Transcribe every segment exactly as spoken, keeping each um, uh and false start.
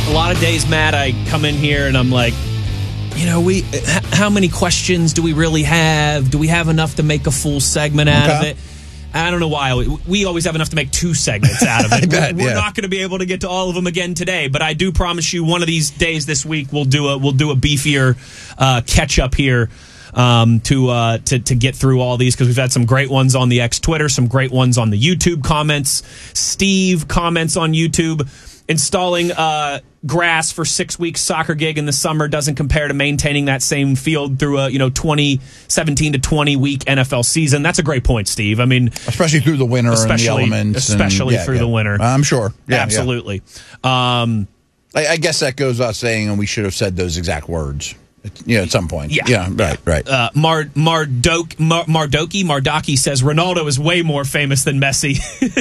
A lot of days, Matt, I come in here and I'm like, you know, we h- how many questions do we really have? Do we have enough to make a full segment out Okay. of it? I don't know why. We, we always have enough to make two segments out of it. I bet, we're we're yeah. not going to be able to get to all of them again today, but I do promise you one of these days this week we'll do a we'll do a beefier uh, catch up here um, to uh, to to get through all these, because we've had some great ones on the X Twitter, some great ones on the YouTube comments. Steve comments on YouTube. Installing uh, grass for six weeks soccer gig in the summer doesn't compare to maintaining that same field through a you know twenty seventeen to twenty week N F L season. That's a great point, Steve. I mean, especially through the winter especially, and the elements, especially and, yeah, through yeah. the winter. I'm sure, yeah, absolutely. Yeah. Um, I, I guess that goes without saying, and we should have said those exact words. You know, at some point. Yeah. Yeah, right, right. Uh, Mar, Mardok, Mar, Mardoki, Mardaki says Ronaldo is way more famous than Messi.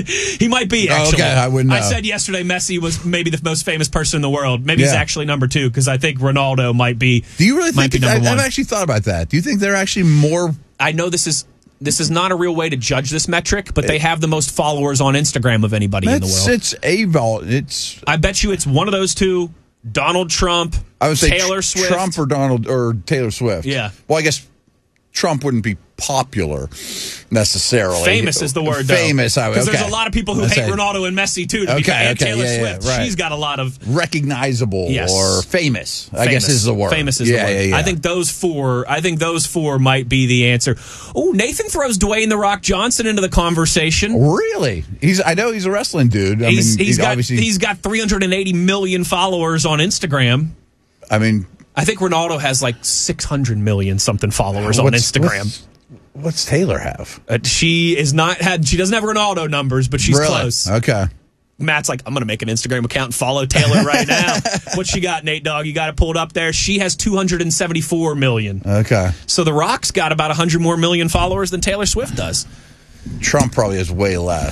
He might be, actually. Oh, okay, I wouldn't know. I said yesterday Messi was maybe the most famous person in the world. Maybe he's Yeah. actually number two, because I think Ronaldo might be Do you really might think be that, number I, one. I've actually thought about that. Do you think they're actually more... I know this is this is not a real way to judge this metric, but they have the most followers on Instagram of anybody in the It's, world. it's a vol. It's... I bet you it's one of those two, Donald Trump, I would say Taylor Tr- Swift. Trump or Donald or Taylor Swift. Yeah. Well, I guess Trump wouldn't be popular necessarily. Famous is the word, though. Famous, I would. Because Okay. there's a lot of people who Let's hate say Ronaldo and Messi, too, to be Okay, fair. And okay, Taylor yeah, yeah, Swift, right. she's got a lot of... recognizable Yes. or famous, I Famous. guess is the word. Famous is yeah, the word. Yeah, yeah. I think those four. I think those four might be the answer. Oh, Nathan throws Dwayne the Rock Johnson into the conversation. Really, he's. I know he's a wrestling dude. I he's mean, he's got obviously. he's got three hundred eighty million followers on Instagram. I mean, I think Ronaldo has like six hundred million something followers on what's- Instagram. What's, what's Taylor have? Uh, she is not had. She doesn't have Ronaldo numbers, but she's Really? close. Okay. Matt's like, I'm going to make an Instagram account and follow Taylor right now. What she got, Nate Dogg? You got it pulled up there. She has two hundred seventy-four million. Okay. So The Rock's got about one hundred more million followers than Taylor Swift does. Trump probably has way less.